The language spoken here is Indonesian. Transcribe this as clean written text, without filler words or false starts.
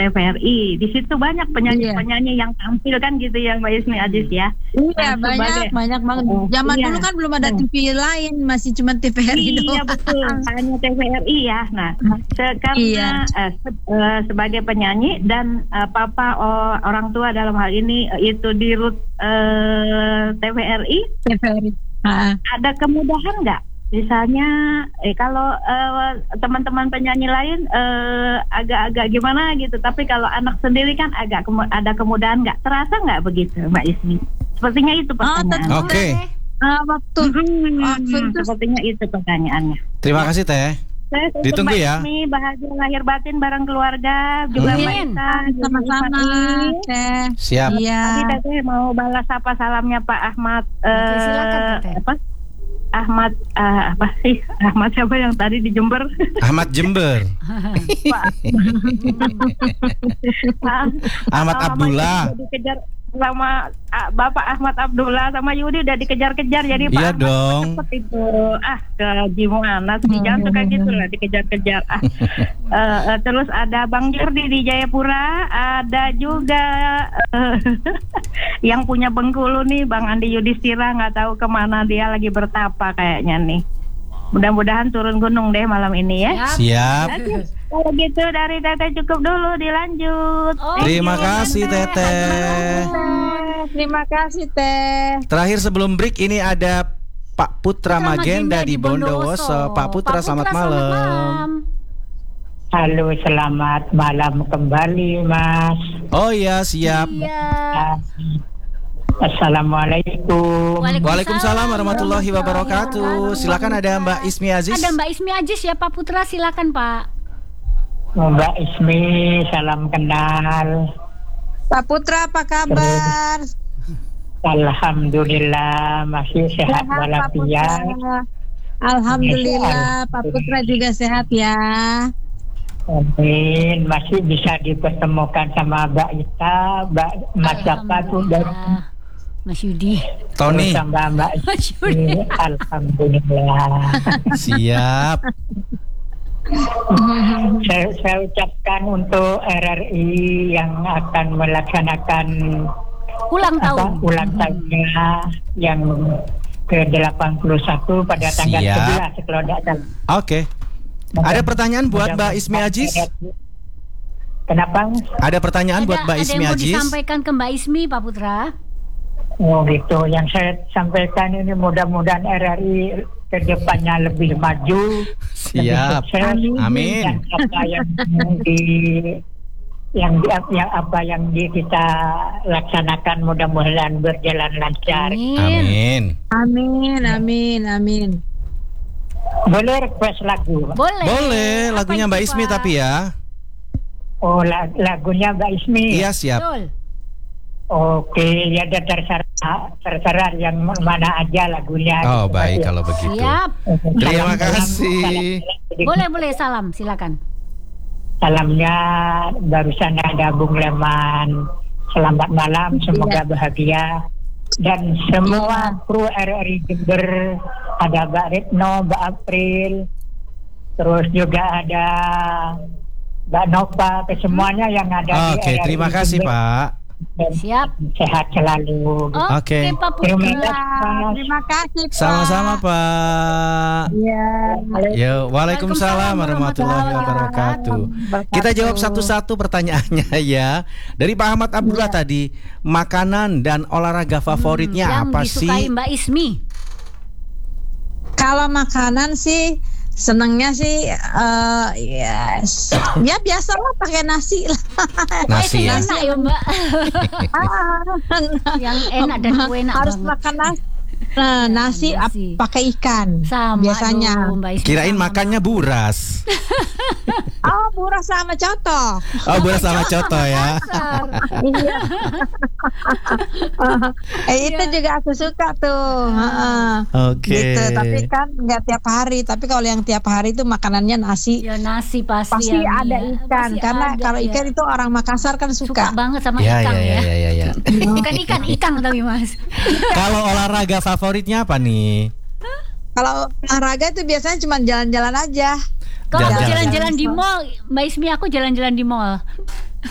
TVRI. Di situ banyak penyanyi-penyanyi yang tampil kan gitu ya Mbak Ismi Aziz ya. Iya, banyak banget. Zaman dulu kan belum ada TV lain, masih cuma TVRI doang. Iya betul, hanya TVRI ya. Nah, karena sebagai penyanyi dan papa orang tua dalam hal ini itu di root TVRI. Ada kemudahan nggak? Misalnya kalau teman-teman penyanyi lain agak-agak gimana gitu, tapi kalau anak sendiri kan agak ada kemudahan nggak? Terasa nggak begitu Mbak Ismi? Sepertinya itu pertanyaan. Oke. Waktu itu sepertinya itu pertanyaannya. Terima kasih Teh. Ditunggu ya. Ismi, bahagia lahir batin bareng keluarga juga Mbak. Sama-sama Teh. Siap. Tadi Teh mau balas apa salamnya Pak Ahmad. Silakan Teh. Ahmad Ahmad siapa yang tadi di Jember? Ahmad Jember. Ahmad Abdullah. Dikejar sama Bapak Ahmad Abdullah sama Yudi udah dikejar-kejar jadi iya Pak dong. Ahmad itu ke gimana sih jangan suka gitu lah dikejar-kejar. Terus ada Bang Jordi di Jayapura, ada juga yang punya Bengkulu nih Bang Andi Yudhistira, nggak tahu kemana dia lagi bertapa kayaknya nih. Mudah-mudahan turun gunung deh malam ini ya. Siap. Kalau gitu dari Teteh cukup dulu, dilanjut. Terima kasih Teteh. Terima kasih Teh. Terakhir sebelum break ini ada Pak Putra Magenda di Bondowoso. Pak Putra, selamat malam. Halo, selamat malam kembali Mas. Oh iya, siap. Assalamualaikum. Waalaikumsalam warahmatullahi wabarakatuh. Silakan ada Mbak Ismi Aziz. Ada Mbak Ismi Aziz ya Pak Putra, silakan Pak. Mbak Ismi, salam kenal. Pak Putra apa kabar? Alhamdulillah masih sehat walafiat. Alhamdulillah Pak Putra juga sehat ya. Amin. Masih bisa dipertemukan sama Mbak Ita, Mas Jaka tuh Mas Yudi, Tony, sama Mbak Ismi. Alhamdulillah. Siap. Saya ucapkan untuk RRI yang akan melaksanakan ulang tahunnya yang ke-81 pada tanggal 11 kalau tidak salah. Oke. Ada pertanyaan buat Mbak Ismi Aziz? Kenapa? Ada pertanyaan buat Mbak Ismi Aziz? Ada yang Aziz? mau disampaikan ke Mbak Ismi, Pak Putra? Oh gitu. Yang saya sampaikan ini mudah-mudahan RRI kedepannya lebih maju. Siap. Lebih sukses, amin. Dan apa yang kita laksanakan mudah-mudahan berjalan lancar. Amin. Amin. Boleh request lagu? Boleh. Lagunya Mbak Ismi tapi ya. Oh, lagunya Mbak Ismi. Iya, siap. Betul. Oke, ya ada terserah yang mana aja lagunya. Oh, gitu, baik ya. kalau begitu. Siap. Terima kasih. Boleh salam, silakan. Salamnya barusan ada Bung Leman. Selamat malam, semoga bahagia. Dan semua kru RRI Jember, ada Mbak Retno, Mbak April, terus juga ada Mbak Nova, kesemuanya yang ada di RRI. Oke, terima kasih Jember. Pak. Sehat selalu. Oke, Pak Putra. Terima kasih Pak. Sama-sama Pak. Iya. Yo, waalaikumsalam warahmatullahi wabarakatuh. Kita jawab satu-satu pertanyaannya ya. Dari Pak Ahmad Abdullah tadi, makanan dan olahraga favoritnya apa sih? Yang disukai Mbak Ismi. Kalau makanan sih senengnya sih ya biasalah pakai nasi lah. Nasi ya. Enak ya Mbak. Yang enak dan enak harus banget. makan nasi. Nah, nasi pakai ikan sama biasanya. Mbak Ismi. Kirain makannya buras. Oh, buras sama coto. Oh, buras sama coto ya. Iya. Itu juga aku suka tuh. Oke. Gitu, tapi kan nggak tiap hari. Tapi kalau yang tiap hari itu makanannya nasi. Ya nasi pasti ya, ada ya. ikan. Pasti Karena ada, kalau ya. ikan itu orang Makassar kan suka banget sama Ya, ikan ya. Bukan ikan tapi Mas. Kalau olahraga favoritnya apa nih? Kalau olahraga itu biasanya cuma jalan-jalan aja. Kalau Jalan-jalan. jalan-jalan di mall, Mbak Ismi aku jalan-jalan di mall.